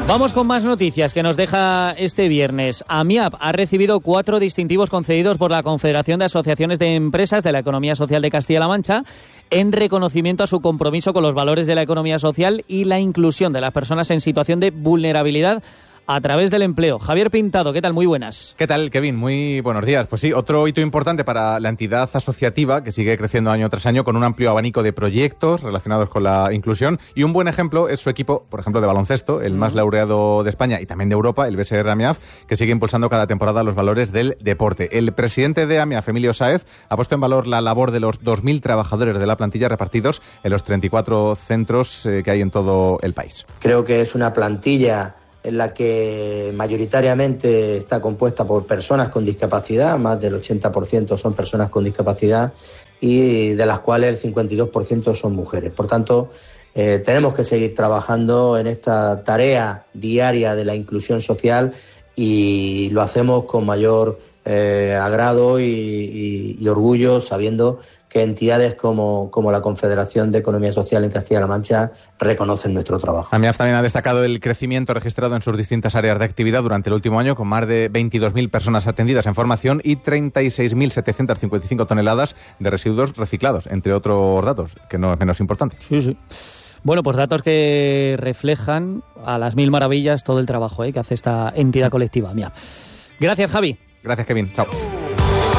Vamos con más noticias que nos deja este viernes. AMIAP ha recibido 4 distintivos concedidos por la Confederación de Asociaciones de Empresas de la Economía Social de Castilla-La Mancha en reconocimiento a su compromiso con los valores de la economía social y la inclusión de las personas en situación de vulnerabilidad a través del empleo. Javier Pintado, ¿qué tal? Muy buenas. ¿Qué tal, Kevin? Muy buenos días. Pues sí, otro hito importante para la entidad asociativa que sigue creciendo año tras año con un amplio abanico de proyectos relacionados con la inclusión, y un buen ejemplo es su equipo, por ejemplo, de baloncesto, el más laureado de España y también de Europa, el BSR AMIAF, que sigue impulsando cada temporada los valores del deporte. El presidente de AMIAF, Emilio Sáez, ha puesto en valor la labor de los 2.000 trabajadores de la plantilla repartidos en los 34 centros que hay en todo el país. Creo que es una plantilla en la que mayoritariamente está compuesta por personas con discapacidad, más del 80% son personas con discapacidad, y de las cuales el 52% son mujeres. Por tanto, tenemos que seguir trabajando en esta tarea diaria de la inclusión social, y lo hacemos con mayor agrado y orgullo, sabiendo que entidades como la Confederación de Economía Social en Castilla-La Mancha reconocen nuestro trabajo. AMIAF también ha destacado el crecimiento registrado en sus distintas áreas de actividad durante el último año, con más de 22.000 personas atendidas en formación y 36.755 toneladas de residuos reciclados, entre otros datos, que no es menos importante. Sí. Bueno, pues datos que reflejan a las mil maravillas todo el trabajo que hace esta entidad colectiva, AMIAF. Gracias, Javi. Gracias, Kevin. Chao.